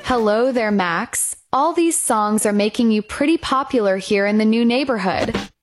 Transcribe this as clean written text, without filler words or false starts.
Hello there, Max. All these songs are making you pretty popular here in the new neighborhood.